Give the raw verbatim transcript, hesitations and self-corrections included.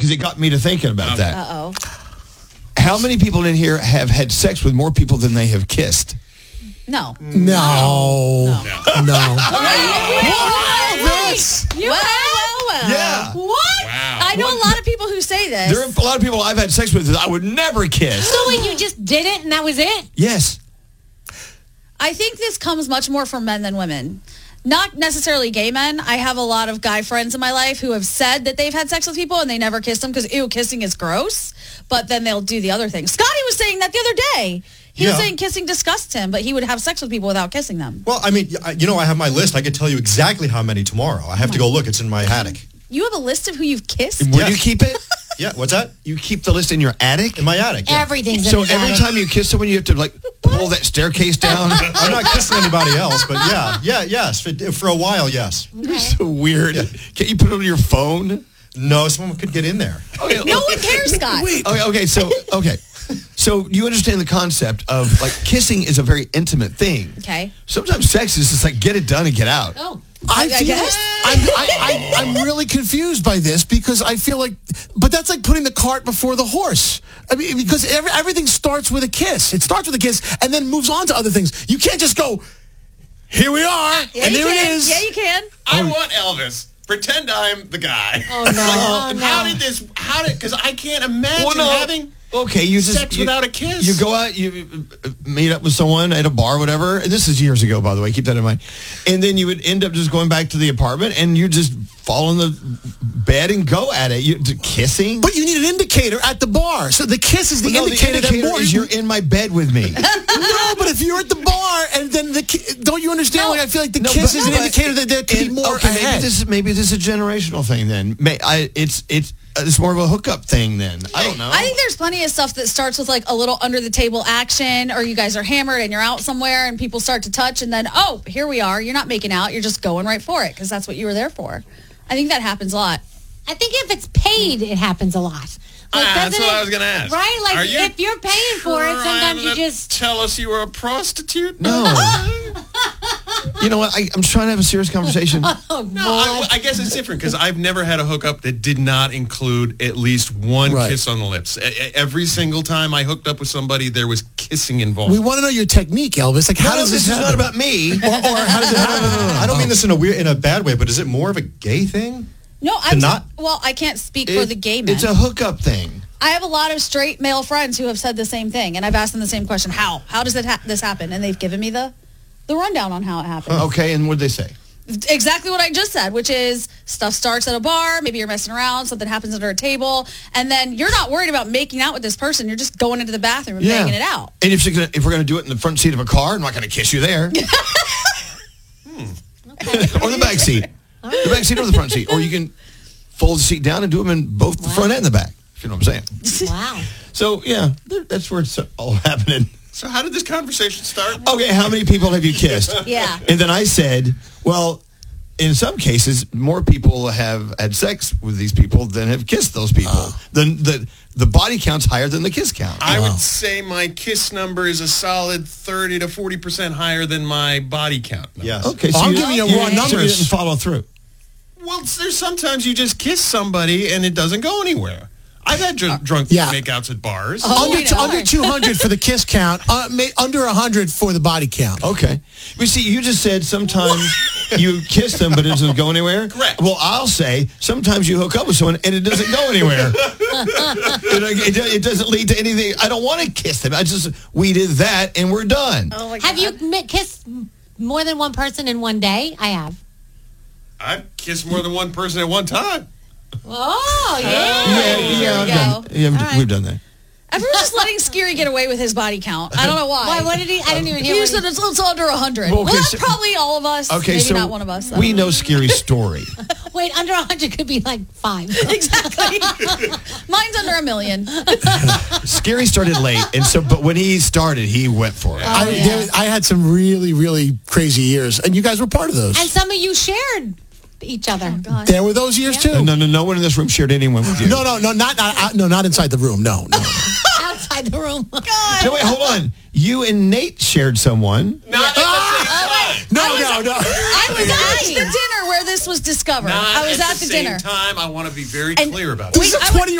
because it got me to thinking about that. Uh-oh. How many people in here have had sex with more people than they have kissed? No. No. No. No. no. This. Well, well, well. Yeah. What? Wow. I know a lot of people who say this. There are a lot of people I've had sex with that I would never kiss. So when you just did it and that was it? Yes. I think this comes much more from men than women. Not necessarily gay men. I have a lot of guy friends in my life who have said that they've had sex with people and they never kissed them because, ew, kissing is gross. But then they'll do the other thing. Scotty was saying that the other day. He Yeah. was saying kissing disgusts him, but he would have sex with people without kissing them. Well, I mean, I- you know, I have my list. I could tell you exactly how many tomorrow. I have to go look. It's in my attic. You have a list of who you've kissed? Where Yes. do you keep it? Yeah, what's that? You keep the list in your attic? In my attic, yeah. Everything's So in the every attic. time you kiss someone, you have to, like, pull that staircase down? I'm not kissing anybody else, but yeah, yeah, yes. For, for a while, yes. So weird. Can't you put it on your phone? No, someone could get in there. Okay, No one cares, Scott. Wait. Okay, okay, so, okay. So you understand the concept of, like, kissing is a very intimate thing. Okay. Sometimes sex is just like, get it done and get out. Oh. I I feel, guess. I'm, I, I, I'm really confused by this because I feel like, but that's like putting the cart before the horse. I mean, because every, everything starts with a kiss. It starts with a kiss and then moves on to other things. You can't just go, here we are, Yeah, and you there can. it is. Yeah, you can. I want Elvis. Pretend I'm the guy. Oh, no. Oh, no. How did this, how did, because I can't imagine Well, no. having Okay, you just sex you- without a kiss. You go out, you uh, meet up with someone at a bar, whatever. And this is years ago, by the way. Keep that in mind. And then you would end up just going back to the apartment, and you just fall in the bed and go at it. You kissing. But you need an indicator at the bar. So the kiss is the no, indicator, the indicator that more is you're in my bed with me. No, but if you're at the bar and then the ki- don't you understand? No. Like I feel like the No, kiss but- is an but- indicator that there could be and- more okay, ahead. maybe this is maybe this is a generational thing. Then May, I, it's it's uh, it's more of a hookup thing. Then I don't know. I think there's plenty of stuff that starts with like a little under the table action, or you guys are hammered and you're out somewhere and people start to touch, and then oh, here we are. You're not making out. You're just going right for it because that's what you were there for. I think that happens a lot. I think if it's paid, it happens a lot. Like, Ah, that's doesn't what it- I was going to ask. Right? Like, Are you if you're paying for it, sometimes you trying to just... tell us you were a prostitute. No. You know what? I, I'm trying to have a serious conversation. Oh, No, I, I guess it's different because I've never had a hookup that did not include at least one Right. kiss on the lips. E- e- Every single time I hooked up with somebody, there was kissing involved. We want to know your technique, Elvis. Like, how No, does this this is happen? not about me. Or, or how does it happen? I don't mean this in a weird, in a bad way, but is it more of a gay thing? No, I'm not- well. I can't speak for It- the gay men. It's a hookup thing. I have a lot of straight male friends who have said the same thing, and I've asked them the same question: How? How does it ha- this happen? And they've given me the the rundown on how it happened. Okay, and what did they say? Exactly what I just said, which is stuff starts at a bar, maybe you're messing around, something happens under a table, and then you're not worried about making out with this person. You're just going into the bathroom and banging it out. And if, you're gonna, if we're going to do it in the front seat of a car, I'm not going to kiss you there. Or the back seat. The back seat or the front seat. Or you can fold the seat down and do them in both the front and the back. If you know what I'm saying. Wow. So, yeah, th- that's where it's all happening. So how did this conversation start? Okay, how many people have you kissed? Yeah. And then I said, well, in some cases, more people have had sex with these people than have kissed those people. The, the, the body count's higher than the kiss count. I would say my kiss number is a solid thirty to forty percent higher than my body count number. Yes. Okay, so I'm you, giving you you raw so you numbers. didn't follow through. Well, there's sometimes you just kiss somebody and it doesn't go anywhere. I've had dr- drunk yeah. makeouts at bars. Oh, under, we know. under two hundred for the kiss count, uh, ma- under one hundred for the body count. Okay. You see, you just said sometimes you kiss them, but it doesn't go anywhere. Correct. Well, I'll say sometimes you hook up with someone and it doesn't go anywhere. You know, it, it doesn't lead to anything. I don't want to kiss them. I just, we did that and we're done. Oh my God. Have you mi- kissed more than one person in one day? I have. I've kissed more than one person at one time. Oh, yeah. Yeah, yeah, There I've you done, go. yeah, right. we've done that. Everyone's just letting Scary get away with his body count. I don't know why. Why, what did he? I didn't even hear He what said he, it's, it's under one hundred. Well, Well, okay, that's so- probably all of us. Okay, Maybe so not one of us. though. we know Scary's story. Wait, under one hundred could be like five. Exactly. Mine's under a million. Scary started late, and so but when he started, he went for it. I, there, I had some really, really crazy years, and you guys were part of those. And some of you shared each other. There were those years too. No, no, no one in this room shared anyone with you. No, no, no, not, not, uh, no, not inside the room. No, no. Outside the room. No, wait, hold on. You and Nate shared someone. Not at the same time. No, no, no. I was at the dinner where this was discovered. Not I was at at the, the same dinner. time. I want to be very And- clear about This that. is a I would- twenty